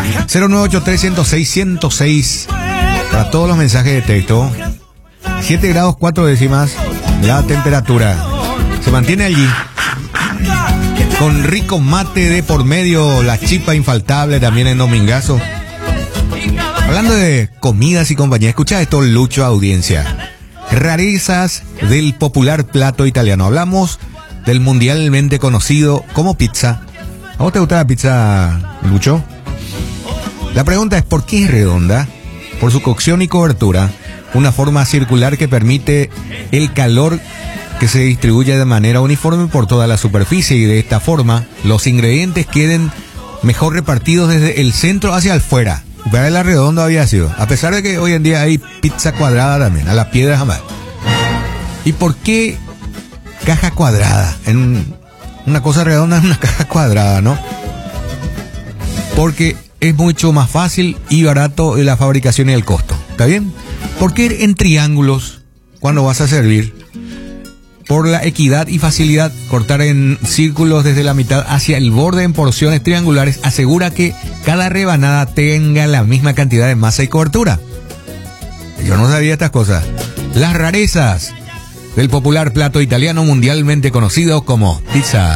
09831061006 para todos los mensajes de texto. 7 grados 4 décimas la temperatura. Se mantiene allí. Con rico mate de por medio, la chipa infaltable también en Domingazo. Hablando de comidas y compañía, escucha esto, Lucho, audiencia. Rarezas del popular plato italiano. Hablamos del mundialmente conocido como pizza. ¿A vos te gusta la pizza, Lucho? La pregunta es, ¿por qué es redonda? Por su cocción y cobertura, una forma circular que permite el calor que se distribuye de manera uniforme por toda la superficie, y de esta forma los ingredientes queden mejor repartidos desde el centro hacia afuera. Para la redonda había sido, a pesar de que hoy en día hay pizza cuadrada también, a la piedra jamás. ¿Y por qué caja cuadrada? En una cosa redonda es una caja cuadrada, ¿no? Porque es mucho más fácil y barato la fabricación y el costo. ¿Está bien? ¿Por qué en triángulos cuando vas a servir? Por la equidad y facilidad, cortar en círculos desde la mitad hacia el borde en porciones triangulares asegura que cada rebanada tenga la misma cantidad de masa y cobertura. Yo no sabía estas cosas. Las rarezas del popular plato italiano mundialmente conocido como pizza.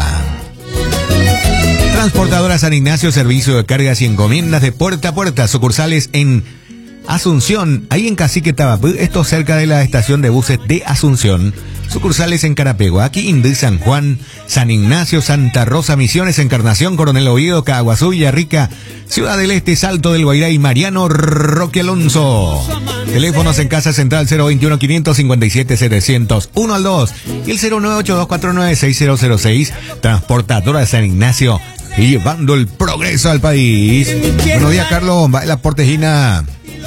Transportadora San Ignacio, servicio de cargas y encomiendas de puerta a puerta, sucursales en Asunción, ahí en Cacique Tabapú, esto cerca de la estación de buses de Asunción. Sucursales en Carapegua, aquí en San Juan, San Ignacio, Santa Rosa, Misiones, Encarnación, Coronel Oviedo, Caguazú, Villarrica, Ciudad del Este, Salto del Guairá y Mariano Roque Alonso. Teléfonos en Casa Central 021-557-700, 1 al 2 y el 098-249-6006. Transportadora de San Ignacio, y llevando el progreso al país. Buenos días, Carlos. Va la portejina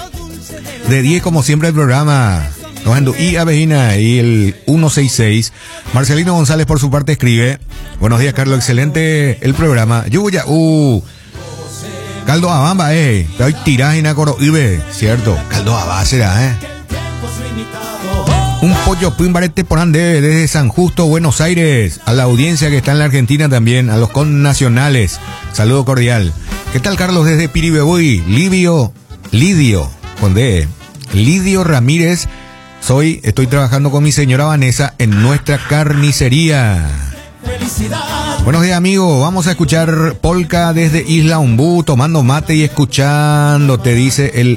de 10, como siempre, el programa. Y Avejina y el 166. Marcelino González, por su parte, escribe: buenos días, Carlos, excelente el programa. Yuya, caldo abamba, hoy tiraje na coro ibe, cierto, caldo abamba será, Un pollo pimbarete por ande desde San Justo, Buenos Aires, a la audiencia que está en la Argentina también, a los connacionales, saludo cordial. ¿Qué tal, Carlos, desde Piribebuy? Lidio Ramírez. Estoy trabajando con mi señora Vanessa en nuestra carnicería. Buenos días, amigo. Vamos a escuchar polka desde Isla Umbú, tomando mate y escuchando, te dice el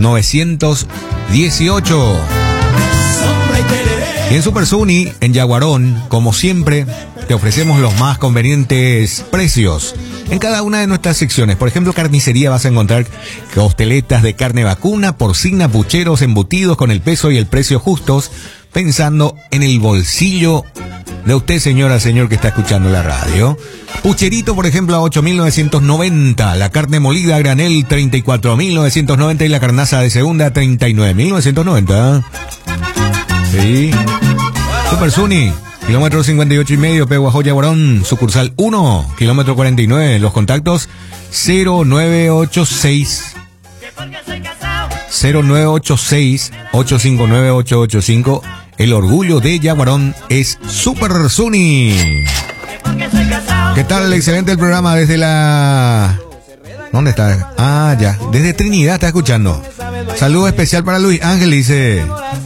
918. Y en Super Suni, en Yaguarón, como siempre, te ofrecemos los más convenientes precios en cada una de nuestras secciones. Por ejemplo, carnicería, vas a encontrar costeletas de carne vacuna, porcina, pucheros, embutidos con el peso y el precio justos, pensando en el bolsillo de usted, señora, señor, que está escuchando la radio. Pucherito, por ejemplo, a 8.990. La carne molida a granel, 34.990. Y la carnaza de segunda, 39.990. Sí. Super Suni, kilómetro 58,5, Peguajó, Yaguarón, sucursal 1, kilómetro 49. Los contactos 0986 859-885. El orgullo de Yaguarón es Super Suni. ¿Qué tal? Excelente el programa desde la... ¿Dónde está? Ah, ya. Desde Trinidad está escuchando. Saludo especial para Luis Ángel, dice.